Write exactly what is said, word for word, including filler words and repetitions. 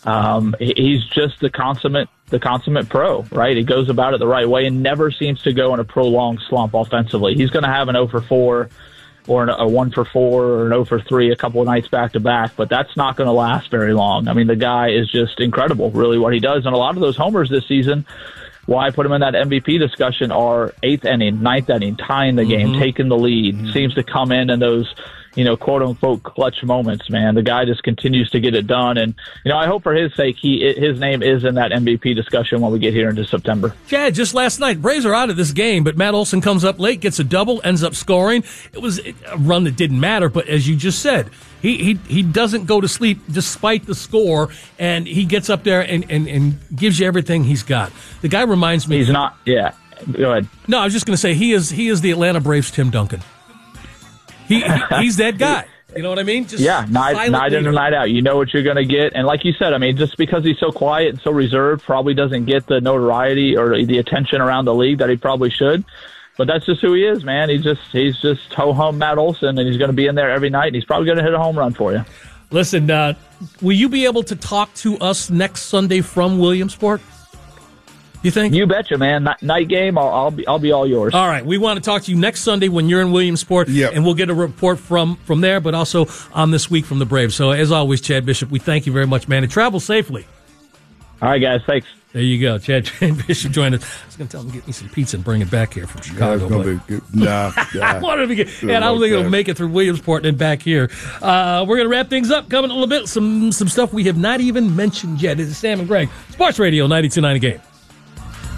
Um, he's just the consummate, the consummate pro, right? He goes about it the right way and never seems to go in a prolonged slump offensively. He's going to have an oh for four or a one for four or an oh for three a couple of nights back to back, but that's not going to last very long. I mean, the guy is just incredible, really, what he does. And a lot of those homers this season, why I put him in that M V P discussion, are eighth inning, ninth inning, tying the game, mm-hmm. taking the lead, mm-hmm. seems to come in in those, you know, quote unquote clutch moments, man. The guy just continues to get it done. And, you know, I hope for his sake, he, his name is in that M V P discussion when we get here into September. Chad, just last night, Braves are out of this game, but Matt Olson comes up late, gets a double, ends up scoring. It was a run that didn't matter, but as you just said, he, he, he doesn't go to sleep despite the score, and he gets up there and, and, and gives you everything he's got. The guy reminds me. He's not, yeah. Go ahead. No, I was just going to say, he is, he is the Atlanta Braves Tim Duncan. He, he he's that guy. You know what I mean? Just yeah, night, night in and night out. You know what you're going to get. And like you said, I mean, just because he's so quiet and so reserved, probably doesn't get the notoriety or the attention around the league that he probably should. But that's just who he is, man. He just He's just ho-hum Matt Olson, and he's going to be in there every night, and he's probably going to hit a home run for you. Listen, uh, will you be able to talk to us next Sunday from Williamsport? You think? You betcha, man. Night game, I'll, I'll be I'll be all yours. All right, we want to talk to you next Sunday when you're in Williamsport, yep. and we'll get a report from, from there, but also on this week from the Braves. So, as always, Chad Bishop, we thank you very much, man, and travel safely. All right, guys, thanks. There you go, Chad Bishop joined us. I was going to tell him to get me some pizza and bring it back here from Chicago. Yeah, it's be good. Nah, nah. I wanted to get, and I don't think it'll make it through Williamsport and then back here. Uh, we're going to wrap things up. Coming in a little bit, some some stuff we have not even mentioned yet. This is Sam and Greg, Sports Radio ninety-two point nine The Game.